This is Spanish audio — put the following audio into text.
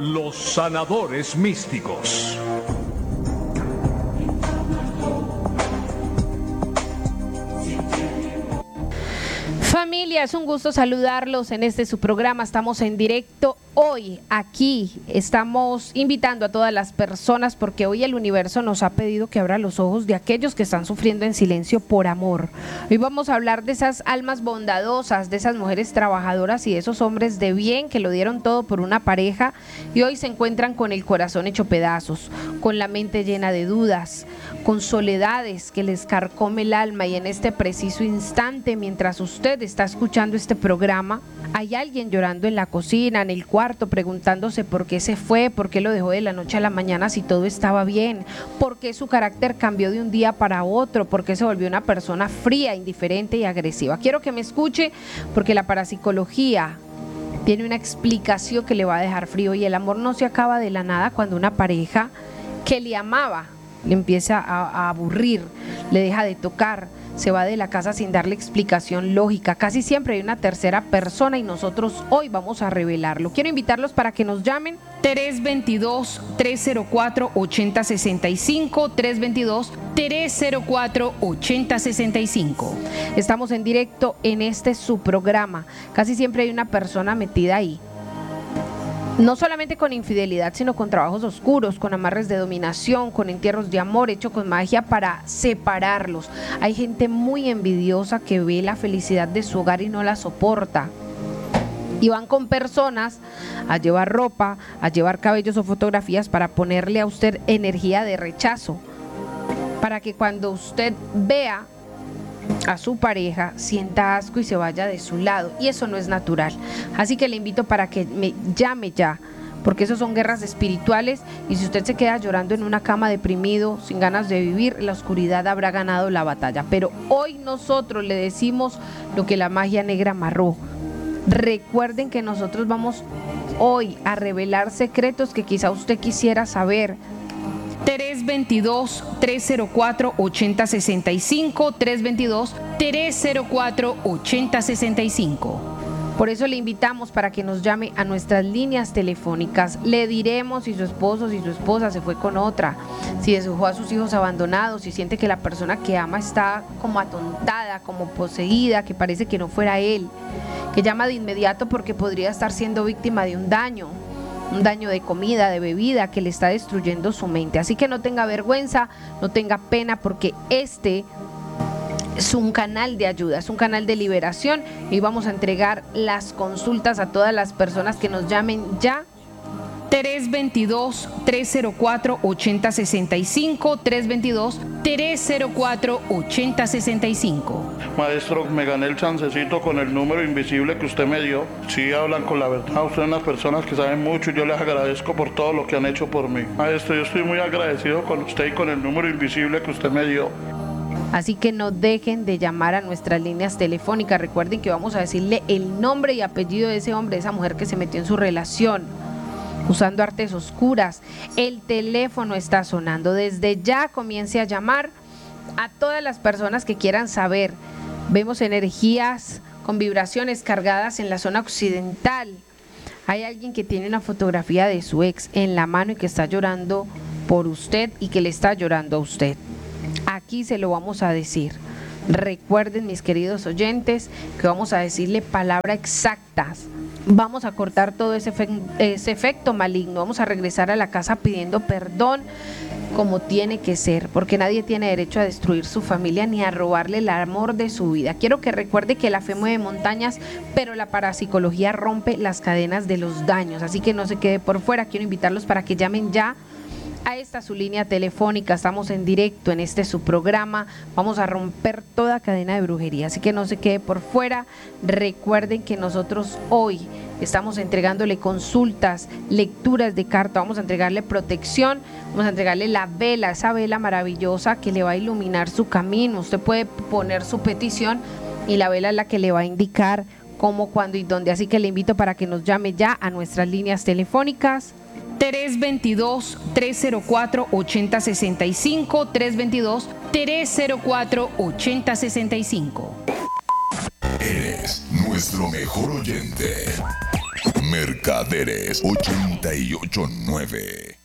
los sanadores místicos. Familia, es un gusto saludarlos en su programa. Estamos en directo hoy, aquí. Estamos invitando a todas las personas porque hoy el universo nos ha pedido que abra los ojos de aquellos que están sufriendo en silencio por amor. Hoy vamos a hablar de esas almas bondadosas, de esas mujeres trabajadoras y de esos hombres de bien que lo dieron todo por una pareja y hoy se encuentran con el corazón hecho pedazos, con la mente llena de dudas, con soledades que les carcome el alma, y en este preciso instante, mientras usted está escuchando este programa, hay alguien llorando en la cocina, en el cuarto, preguntándose por qué se fue, por qué lo dejó de la noche a la mañana si todo estaba bien, por qué su carácter cambió de un día para otro, por qué se volvió una persona fría, indiferente y agresiva. Quiero que me escuche porque la parapsicología tiene una explicación que le va a dejar frío, y el amor no se acaba de la nada cuando una pareja que le amaba le empieza a aburrir, le deja de tocar, se va de la casa sin darle explicación lógica. Casi siempre hay una tercera persona y nosotros hoy vamos a revelarlo. Quiero invitarlos para que nos llamen 322-304-8065, 322-304-8065. Estamos en directo en su programa. Casi siempre hay una persona metida ahí, no solamente con infidelidad, sino con trabajos oscuros, con amarres de dominación, con entierros de amor, hecho con magia para separarlos. Hay gente muy envidiosa que ve la felicidad de su hogar y no la soporta. Y van con personas a llevar ropa, a llevar cabellos o fotografías para ponerle a usted energía de rechazo, para que cuando usted vea a su pareja sienta asco y se vaya de su lado, y eso no es natural. Así que le invito para que me llame ya, porque eso son guerras espirituales, y si usted se queda llorando en una cama deprimido, sin ganas de vivir, la oscuridad habrá ganado la batalla. Pero hoy nosotros le decimos lo que la magia negra amarró. Recuerden que nosotros vamos hoy a revelar secretos que quizá usted quisiera saber. 322-304-8065, 322-304-8065. Por eso le invitamos para que nos llame a nuestras líneas telefónicas. Le diremos si su esposo, si su esposa se fue con otra, si dejó a sus hijos abandonados, si siente que la persona que ama está como atontada, como poseída, que parece que no fuera él, que llama de inmediato porque podría estar siendo víctima de un daño de comida, de bebida, que le está destruyendo su mente. Así que no tenga vergüenza, no tenga pena, porque este es un canal de ayuda, es un canal de liberación, y vamos a entregar las consultas a todas las personas que nos llamen ya. 322-304-8065, 322-304-8065. Maestro, me gané el chancecito con el número invisible que usted me dio. Sí, hablan con la verdad. Ustedes son unas personas que saben mucho y yo les agradezco por todo lo que han hecho por mí. Maestro, yo estoy muy agradecido con usted y con el número invisible que usted me dio. Así que no dejen de llamar a nuestras líneas telefónicas. Recuerden que vamos a decirle el nombre y apellido de ese hombre, de esa mujer que se metió en su relación usando artes oscuras. El teléfono está sonando. Desde ya comience a llamar a todas las personas que quieran saber. Vemos energías con vibraciones cargadas en la zona occidental. Hay alguien que tiene una fotografía de su ex en la mano y que está llorando por usted y que le está llorando a usted. Aquí se lo vamos a decir. Recuerden, mis queridos oyentes, que vamos a decirle palabras exactas. Vamos a cortar todo ese efecto maligno. Vamos a regresar a la casa pidiendo perdón como tiene que ser, porque nadie tiene derecho a destruir su familia ni a robarle el amor de su vida. Quiero que recuerde que la fe mueve montañas, pero la parapsicología rompe las cadenas de los daños. Así que no se quede por fuera. Quiero invitarlos para que llamen ya a esta su línea telefónica. Estamos en directo en su programa. Vamos a romper toda cadena de brujería, así que no se quede por fuera. Recuerden que nosotros hoy estamos entregándole consultas, lecturas de carta, vamos a entregarle protección, vamos a entregarle la vela, esa vela maravillosa que le va a iluminar su camino. Usted puede poner su petición y la vela es la que le va a indicar cómo, cuándo y dónde. Así que le invito para que nos llame ya a nuestras líneas telefónicas. 322-304-8065, 322-304-8065. Eres nuestro mejor oyente. Mercaderes 889.